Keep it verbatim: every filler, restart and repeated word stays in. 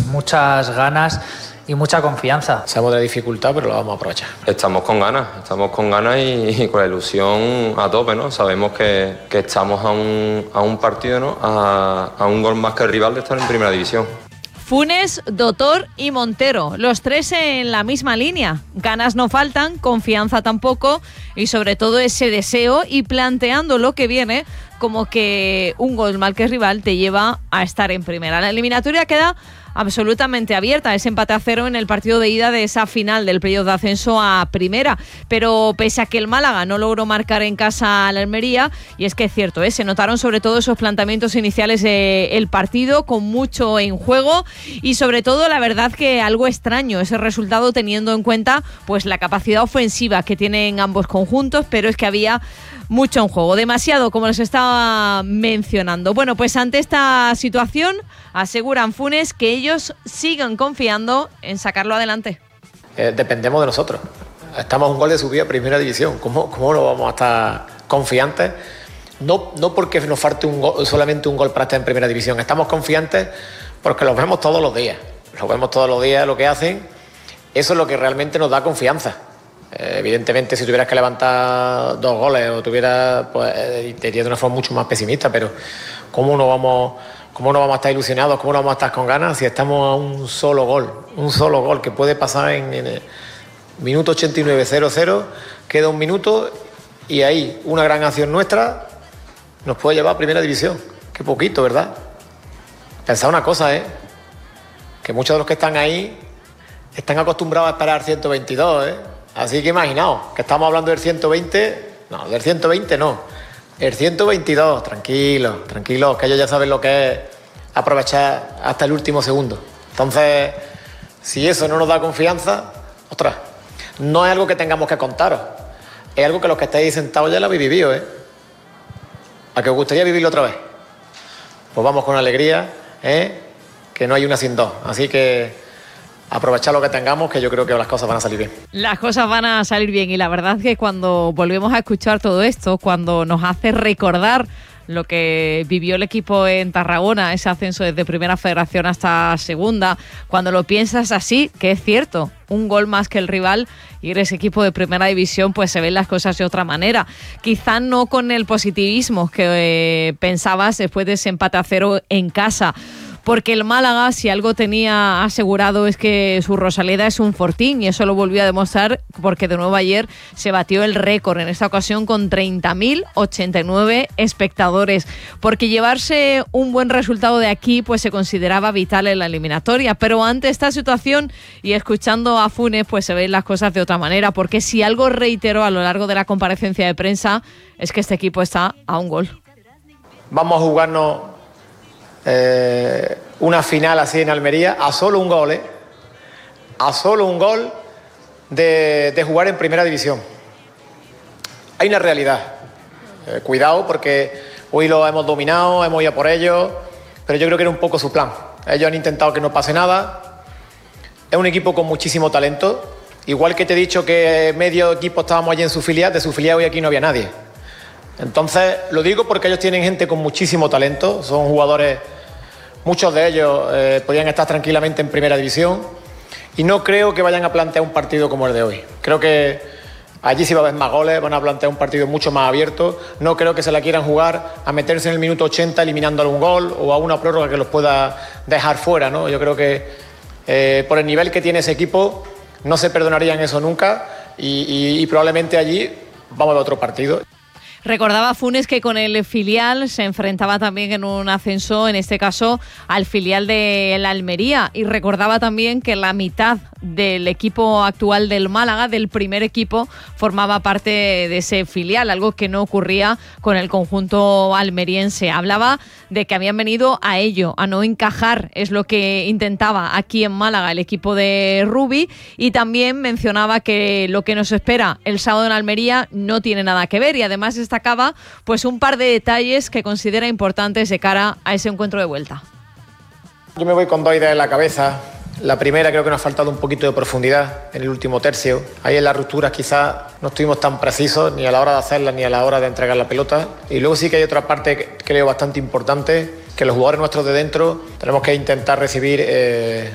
muchas ganas y mucha confianza. Sabemos de la dificultad, pero lo vamos a aprovechar. Estamos con ganas, estamos con ganas y, y con la ilusión a tope, ¿no? Sabemos que, que estamos a un, a un partido, ¿no? A, a un gol más que el rival de estar en primera división. Funes, Dotor y Montero, los tres en la misma línea. Ganas no faltan, confianza tampoco y sobre todo ese deseo y planteando lo que viene como que un gol mal que el rival te lleva a estar en primera. La eliminatoria queda absolutamente abierta, es empate a cero en el partido de ida de esa final del playoff de ascenso a primera, pero pese a que el Málaga no logró marcar en casa a la Almería, y es que es cierto, ¿eh? se notaron sobre todo esos planteamientos iniciales del partido con mucho en juego y sobre todo la verdad que algo extraño ese resultado teniendo en cuenta pues la capacidad ofensiva que tienen ambos conjuntos, pero es que había mucho en juego, demasiado como les estaba mencionando. Bueno, pues ante esta situación aseguran Funes que ellos sigan confiando en sacarlo adelante. Eh, dependemos de nosotros. Estamos a un gol de subida a primera división. ¿Cómo, cómo no vamos a estar confiantes? No, no porque nos falte un gol, solamente un gol para estar en primera división. Estamos confiantes porque los vemos todos los días. Los vemos todos los días lo que hacen. Eso es lo que realmente nos da confianza. Eh, evidentemente, si tuvieras que levantar dos goles o tuvieras, pues eh, te diría de una forma mucho más pesimista, pero ¿cómo no vamos, cómo no vamos a estar ilusionados? ¿Cómo no vamos a estar con ganas si estamos a un solo gol? Un solo gol que puede pasar en, en el minuto ochenta y nueve, cero cero, queda un minuto y ahí una gran acción nuestra nos puede llevar a primera división. Qué poquito, ¿verdad? Pensad una cosa, ¿eh? Que muchos de los que están ahí están acostumbrados a esperar ciento veintidós, ¿eh? Así que imaginaos, que estamos hablando del ciento veinte, no, del ciento veinte no, el ciento veintidós, tranquilos, tranquilos, que ellos ya saben lo que es aprovechar hasta el último segundo. Entonces, si eso no nos da confianza, ostras, no es algo que tengamos que contaros, es algo que los que estáis sentados ya lo habéis vivido, ¿eh? ¿A que os gustaría vivirlo otra vez? Pues vamos con alegría, ¿eh? Que no hay una sin dos, así que aprovechar lo que tengamos, que yo creo que las cosas van a salir bien. Las cosas van a salir bien y la verdad es que cuando volvemos a escuchar todo esto, cuando nos hace recordar lo que vivió el equipo en Tarragona, ese ascenso desde primera federación hasta segunda, cuando lo piensas así, que es cierto, un gol más que el rival y eres equipo de primera división, pues se ven las cosas de otra manera. Quizá no con el positivismo que eh, pensabas después de ese empate a cero en casa, porque el Málaga, si algo tenía asegurado, es que su Rosaleda es un fortín y eso lo volvió a demostrar porque de nuevo ayer se batió el récord, en esta ocasión con treinta mil ochenta y nueve espectadores, porque llevarse un buen resultado de aquí pues se consideraba vital en la eliminatoria, pero ante esta situación y escuchando a Funes pues se ven las cosas de otra manera, porque si algo reiteró a lo largo de la comparecencia de prensa es que este equipo está a un gol. Vamos a jugarnos Eh, una final así en Almería a solo un gol, ¿eh? a solo un gol de, de jugar en primera división. Hay una realidad, eh, cuidado porque hoy lo hemos dominado, hemos ido por ellos, pero yo creo que era un poco su plan. Ellos han intentado que no pase nada. Es un equipo con muchísimo talento, igual que te he dicho que medio equipo estábamos allí en su filial, de su filial hoy aquí no había nadie. Entonces lo digo porque ellos tienen gente con muchísimo talento, son jugadores. Muchos de ellos eh, podían estar tranquilamente en primera división y no creo que vayan a plantear un partido como el de hoy. Creo que allí sí va a haber más goles, van a plantear un partido mucho más abierto. No creo que se la quieran jugar a meterse en el minuto ochenta eliminándole un gol o a una prórroga que los pueda dejar fuera, ¿no? Yo creo que eh, por el nivel que tiene ese equipo no se perdonarían eso nunca y, y, y probablemente allí vamos a otro partido. Recordaba Funes que con el filial se enfrentaba también en un ascenso, en este caso al filial de la Almería, y recordaba también que la mitad del equipo actual del Málaga, del primer equipo, formaba parte de ese filial, algo que no ocurría con el conjunto almeriense. Hablaba de que habían venido a ello, a no encajar, es lo que intentaba aquí en Málaga el equipo de Rubi, y también mencionaba que lo que nos espera el sábado en Almería no tiene nada que ver, y además destacaba pues un par de detalles que considera importantes de cara a ese encuentro de vuelta. Yo me voy con dos ideas en la cabeza. La primera, creo que nos ha faltado un poquito de profundidad en el último tercio. Ahí en las rupturas quizás no estuvimos tan precisos ni a la hora de hacerlas ni a la hora de entregar la pelota. Y luego sí que hay otra parte que creo bastante importante, que los jugadores nuestros de dentro tenemos que intentar recibir eh,